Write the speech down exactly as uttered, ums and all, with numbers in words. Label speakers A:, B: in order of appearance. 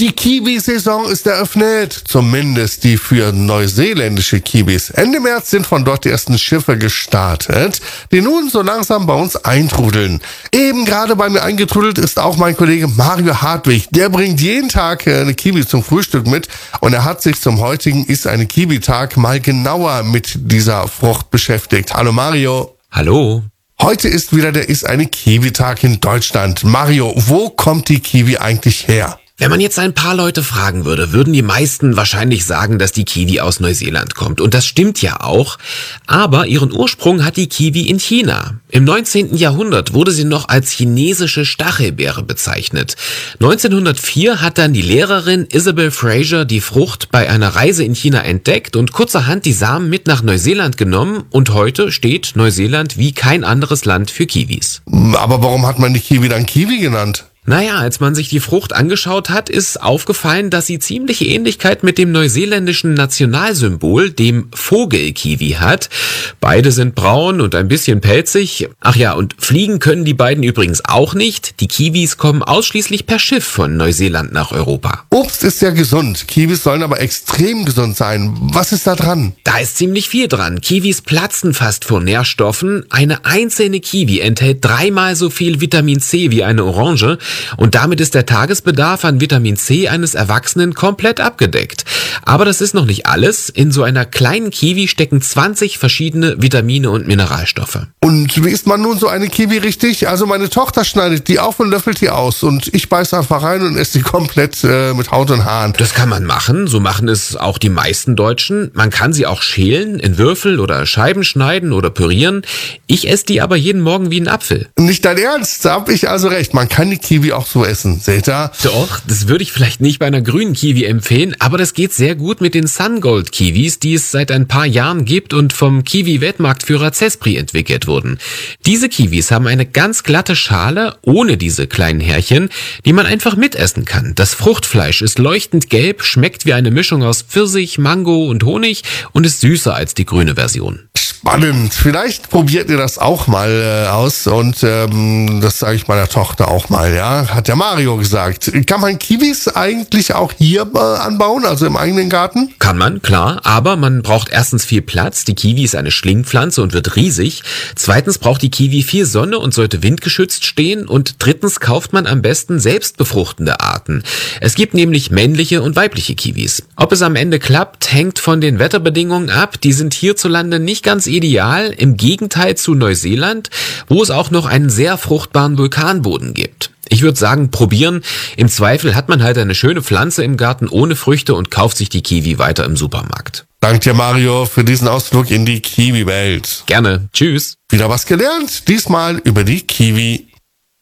A: Die Kiwi-Saison ist eröffnet, zumindest die für neuseeländische Kiwis. Ende März sind von dort die ersten Schiffe gestartet, die nun so langsam bei uns eintrudeln. Eben gerade bei mir eingetrudelt ist auch mein Kollege Mario Hartwig. Der bringt jeden Tag eine Kiwi zum Frühstück mit und er hat sich zum heutigen Ist eine Kiwi-Tag mal genauer mit dieser Frucht beschäftigt. Hallo Mario.
B: Hallo.
A: Heute ist wieder der Ist eine Kiwi-Tag in Deutschland. Mario, wo kommt die Kiwi eigentlich her?
B: Wenn man jetzt ein paar Leute fragen würde, würden die meisten wahrscheinlich sagen, dass die Kiwi aus Neuseeland kommt. Und das stimmt ja auch. Aber ihren Ursprung hat die Kiwi in China. Im neunzehnten Jahrhundert wurde sie noch als chinesische Stachelbeere bezeichnet. neunzehnhundertvier hat dann die Lehrerin Isabel Fraser die Frucht bei einer Reise in China entdeckt und kurzerhand die Samen mit nach Neuseeland genommen. Und heute steht Neuseeland wie kein anderes Land für Kiwis.
A: Aber warum hat man die Kiwi dann Kiwi genannt?
B: Naja, als man sich die Frucht angeschaut hat, ist aufgefallen, dass sie ziemliche Ähnlichkeit mit dem neuseeländischen Nationalsymbol, dem Vogelkiwi, hat. Beide sind braun und ein bisschen pelzig. Ach ja, und fliegen können die beiden übrigens auch nicht. Die Kiwis kommen ausschließlich per Schiff von Neuseeland nach Europa.
A: Obst ist ja gesund, Kiwis sollen aber extrem gesund sein. Was ist da dran?
B: Da ist ziemlich viel dran. Kiwis platzen fast vor Nährstoffen. Eine einzelne Kiwi enthält dreimal so viel Vitamin C wie eine Orange. Und damit ist der Tagesbedarf an Vitamin C eines Erwachsenen komplett abgedeckt. Aber das ist noch nicht alles. In so einer kleinen Kiwi stecken zwanzig verschiedene Vitamine und Mineralstoffe.
A: Und wie isst man nun so eine Kiwi richtig? Also meine Tochter schneidet die auf und löffelt die aus. Und ich beiß einfach rein und esse die komplett äh, mit Haut und Haaren.
B: Das kann man machen. So machen es auch die meisten Deutschen. Man kann sie auch schälen, in Würfel oder Scheiben schneiden oder pürieren. Ich esse die aber jeden Morgen wie einen Apfel.
A: Nicht dein Ernst? Da hab ich also recht. Man kann die Kiwi auch so essen. Seht ihr?
B: Doch, das würde ich vielleicht nicht bei einer grünen Kiwi empfehlen, aber das geht sehr gut mit den Sungold Kiwis, die es seit ein paar Jahren gibt und vom Kiwi-Weltmarktführer Zespri entwickelt wurden. Diese Kiwis haben eine ganz glatte Schale, ohne diese kleinen Härchen, die man einfach mitessen kann. Das Fruchtfleisch ist leuchtend gelb, schmeckt wie eine Mischung aus Pfirsich, Mango und Honig und ist süßer als die grüne Version.
A: Spannend. Vielleicht probiert ihr das auch mal äh, aus und ähm, das sage ich meiner Tochter auch mal, ja. Hat der Mario gesagt. Kann man Kiwis eigentlich auch hier äh, anbauen, also im eigenen Garten?
B: Kann man, klar, aber man braucht erstens viel Platz. Die Kiwi ist eine Schlingpflanze und wird riesig. Zweitens braucht die Kiwi viel Sonne und sollte windgeschützt stehen. Und drittens kauft man am besten selbstbefruchtende Arten. Es gibt nämlich männliche und weibliche Kiwis. Ob es am Ende klappt, hängt von den Wetterbedingungen ab. Die sind hierzulande nicht ganz ideal, im Gegenteil zu Neuseeland, wo es auch noch einen sehr fruchtbaren Vulkanboden gibt. Ich würde sagen, probieren. Im Zweifel hat man halt eine schöne Pflanze im Garten ohne Früchte und kauft sich die Kiwi weiter im Supermarkt.
A: Danke dir, Mario, für diesen Ausflug in die Kiwi-Welt.
B: Gerne. Tschüss.
A: Wieder was gelernt, diesmal über die Kiwi.